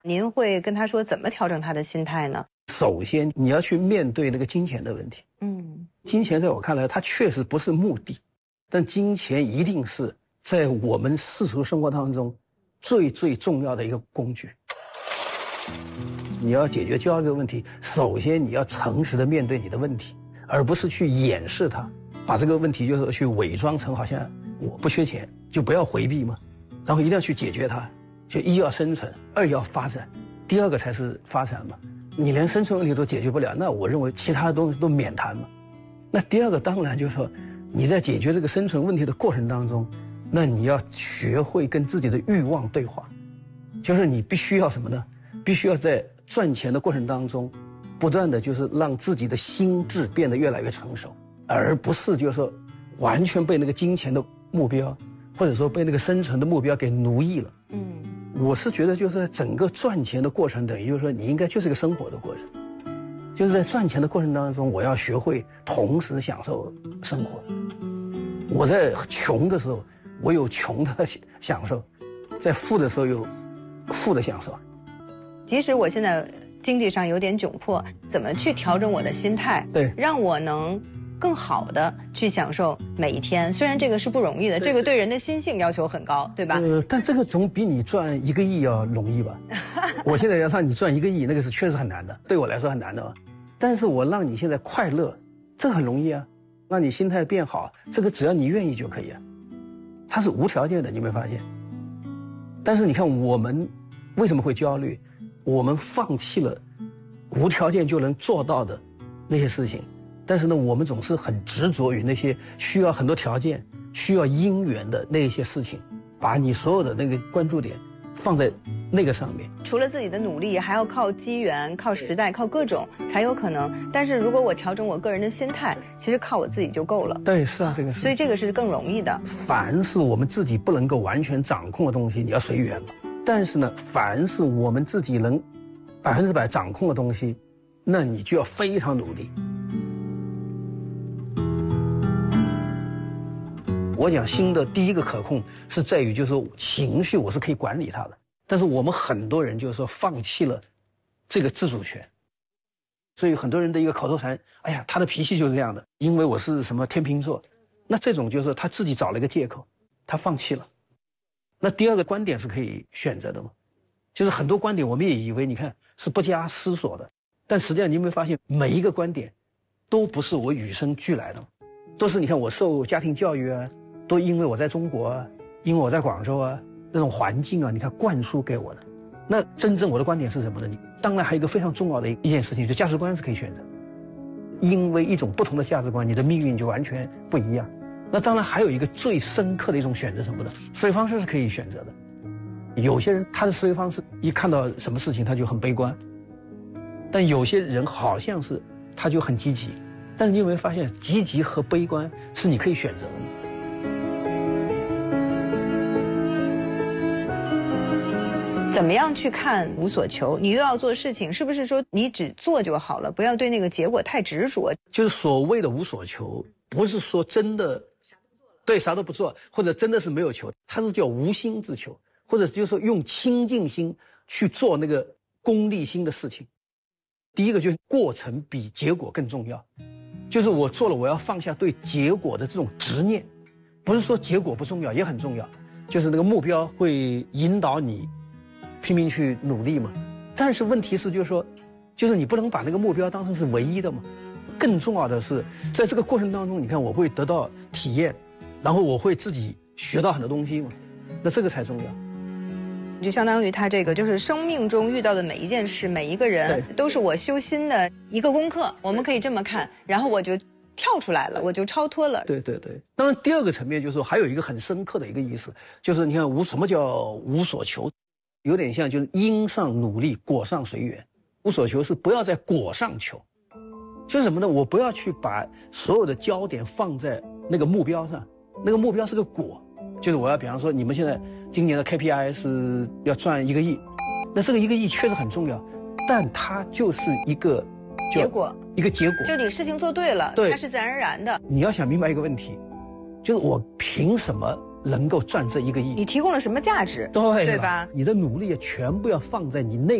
您会跟他说怎么调整他的心态呢？ 首先你要去面对那个金钱的问题。金钱在我看来它确实不是目的，但金钱一定是在我们世俗生活当中最重要的一个工具。你要解决焦虑的问题，首先你要诚实的面对你的问题，而不是去掩饰它，把这个问题就是去伪装成好像我不缺钱，就不要回避嘛，然后一定要去解决它。就一要生存，二要发展，第二个才是发展嘛。你连生存问题都解决不了，那我认为其他的东西都免谈嘛。那第二个当然就是说，你在解决这个生存问题的过程当中，那你要学会跟自己的欲望对话，就是你必须要什么呢？必须要在赚钱的过程当中，不断的就是让自己的心智变得越来越成熟，而不是就是说完全被那个金钱的目标，或者说被那个生存的目标给奴役了。我是觉得就是整个赚钱的过程，等于就是说你应该就是个生活的过程，就是在赚钱的过程当中，我要学会同时享受生活。我在穷的时候，我有穷的享受；在富的时候有富的享受。 即使我现在经济上有点窘迫，怎么去调整我的心态， 对， 让我能更好的去享受每一天。虽然这个是不容易的，这个对人的心性要求很高，对吧？ 但这个总比你赚1个亿要容易吧？我现在要让你赚1个亿，那个是确实很难的，对我来说很难的。但是我让你现在快乐，这很容易啊。让你心态变好，这个只要你愿意就可以啊。它是无条件的，你有没有发现？但是你看我们为什么会焦虑？我们放弃了无条件就能做到的那些事情，但是呢，我们总是很执着于那些需要很多条件、需要因缘的那些事情，把你所有的那个关注点放在那个上面。 除了自己的努力，还要靠机缘、靠时代、靠各种才有可能。但是如果我调整我个人的心态，其实靠我自己就够了。 对，是啊，这个是。 所以这个是更容易的。 凡是我们自己不能够完全掌控的东西，你要随缘吧。但是呢，凡是我们自己能100%掌控的东西，那你就要非常努力。我讲心的第一个可控是在于，就是说情绪我是可以管理它的，但是我们很多人就是说放弃了这个自主权，所以很多人的一个口头禅，哎呀，他的脾气就是这样的，因为我是什么天秤座，那这种就是他自己找了一个借口，他放弃了。那第二个观点是可以选择的嘛，就是很多观点我们也以为你看是不加思索的，但实际上你有没有发现每一个观点都不是我与生俱来的，都是你看我受家庭教育啊，都因为我在中国啊，因为我在广州啊，那种环境啊，你看灌输给我的。那真正我的观点是什么呢？当然还有一个非常重要的一件事情，就价值观是可以选择，因为一种不同的价值观，你的命运就完全不一样。那当然还有一个最深刻的一种选择什么呢？思维方式是可以选择的。有些人他的思维方式一看到什么事情他就很悲观，但有些人好像是他就很积极。但是你有没有发现，积极和悲观是你可以选择的？ 怎么样去看无所求？你又要做事情，是不是说你只做就好了，不要对那个结果太执着？ 就是所谓的无所求，不是说真的对啥都不做，或者真的是没有求，它是叫无心之求，或者就是说用清净心去做那个功利心的事情。第一个就是过程比结果更重要，就是我做了，我要放下对结果的这种执念，不是说结果不重要，也很重要，就是那个目标会引导你拼命去努力嘛。但是问题是就是说，就是你不能把那个目标当成是唯一的嘛。更重要的是，在这个过程当中，你看我会得到体验，然后我会自己学到很多东西嘛，那这个才重要。 就相当于他这个，就是生命中遇到的每一件事，每一个人都是我修心的一个功课，我们可以这么看，然后我就跳出来了，我就超脱了。 对对对。当然第二个层面就是说，还有一个很深刻的一个意思，就是你看什么叫无所求，有点像就是因上努力，果上随缘。无所求是不要在果上求，就是什么呢？我不要去把所有的焦点放在那个目标上，那个目标是个果，就是我要比方说你们现在今年的 KPI 是要赚1个亿，那这个1个亿确实很重要，但它就是一个结果， 一个结果， 就你事情做对了， 对， 它是自然而然的。 你要想明白一个问题，就是我凭什么能够赚这1个亿。 你提供了什么价值？ 对对吧？ 你的努力全部要放在你内